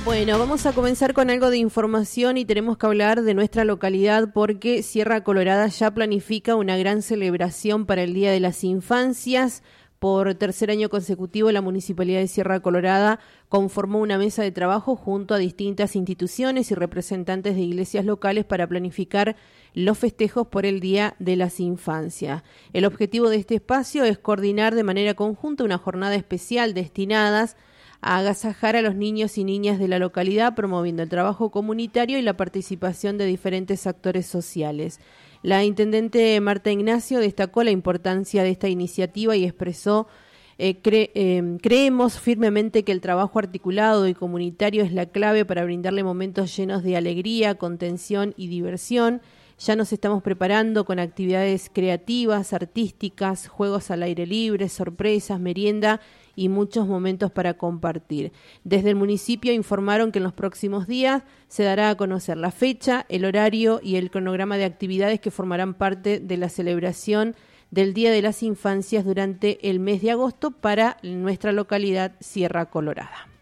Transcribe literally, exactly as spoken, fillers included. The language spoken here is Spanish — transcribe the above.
Bueno, vamos a comenzar con algo de información y tenemos que hablar de nuestra localidad porque Sierra Colorada ya planifica una gran celebración para el Día de las Infancias. Por tercer año consecutivo, la Municipalidad de Sierra Colorada conformó una mesa de trabajo junto a distintas instituciones y representantes de iglesias locales para planificar los festejos por el Día de las Infancias. El objetivo de este espacio es coordinar de manera conjunta una jornada especial destinadas a agasajar a los niños y niñas de la localidad, promoviendo el trabajo comunitario y la participación de diferentes actores sociales. La intendente Marta Ignacio destacó la importancia de esta iniciativa y expresó, eh, cre- eh, creemos firmemente que el trabajo articulado y comunitario es la clave para brindarle momentos llenos de alegría, contención y diversión. Ya nos estamos preparando con actividades creativas, artísticas, juegos al aire libre, sorpresas, merienda y muchos momentos para compartir. Desde el municipio informaron que en los próximos días se dará a conocer la fecha, el horario y el cronograma de actividades que formarán parte de la celebración del Día de las Infancias durante el mes de agosto para nuestra localidad Sierra Colorada.